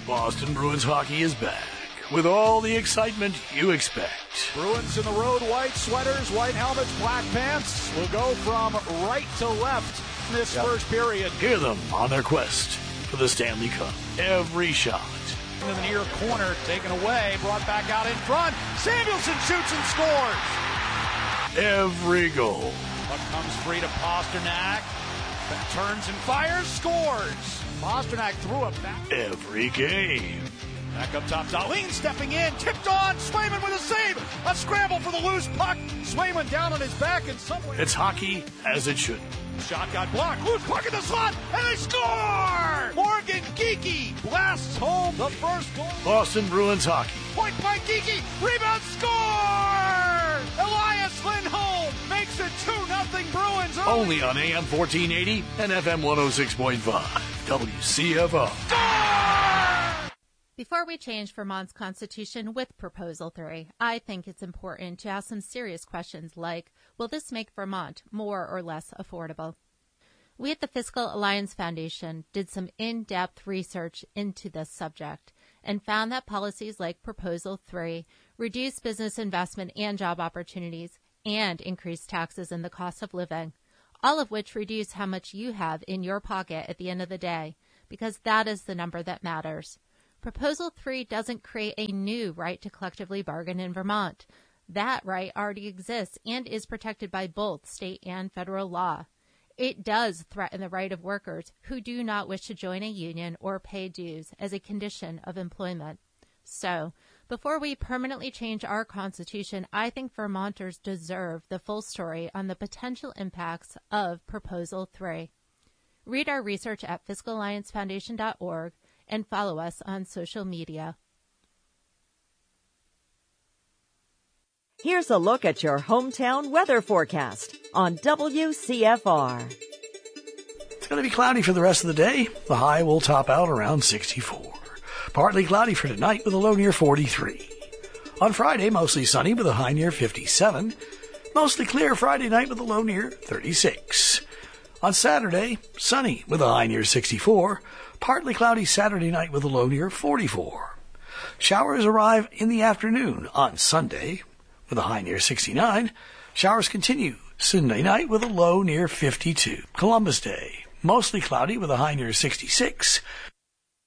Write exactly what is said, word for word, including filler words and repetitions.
Boston Bruins hockey is back with all the excitement you expect. Bruins in the road, white sweaters, white helmets, black pants. Will go from right to left this yep. first period. Hear them on their quest for the Stanley Cup. Every shot. In the near corner, taken away, brought back out in front. Samuelson shoots and scores. Every goal. Puck comes free to Pasternak. Turns and fires, scores. Pasternak threw it back. Every game. Back up top, Dahlin stepping in, tipped on, Swayman with a save. A scramble for the loose puck. Swayman down on his back and somewhere. It's hockey as it should. Shot got blocked, loose puck in the slot, and they score! Morgan Geekie blasts home the first goal. Boston Bruins hockey. Point by Geekie, rebound, score! Elias Lindholm makes it two nothing Bruins. Early. Only on A M fourteen eighty and F M one oh six point five. W C F O. Score! Before we change Vermont's constitution with Proposal three, I think it's important to ask some serious questions like, will this make Vermont more or less affordable? We at the Fiscal Alliance Foundation did some in-depth research into this subject and found that policies like Proposal three reduce business investment and job opportunities and increase taxes and the cost of living, all of which reduce how much you have in your pocket at the end of the day, because that is the number that matters. Proposal three doesn't create a new right to collectively bargain in Vermont. That right already exists and is protected by both state and federal law. It does threaten the right of workers who do not wish to join a union or pay dues as a condition of employment. So, before we permanently change our Constitution, I think Vermonters deserve the full story on the potential impacts of Proposal three. Read our research at fiscal alliance foundation dot org and follow us on social media. Here's a look at your hometown weather forecast on W C F R. It's going to be cloudy for the rest of the day. The high will top out around sixty-four. Partly cloudy for tonight with a low near forty-three. On Friday, mostly sunny with a high near fifty-seven. Mostly clear Friday night with a low near thirty-six. On Saturday, sunny with a high near sixty-four. Partly cloudy Saturday night with a low near forty-four. Showers arrive in the afternoon on Sunday with a high near sixty-nine. Showers continue Sunday night with a low near fifty-two. Columbus Day, mostly cloudy with a high near sixty-six.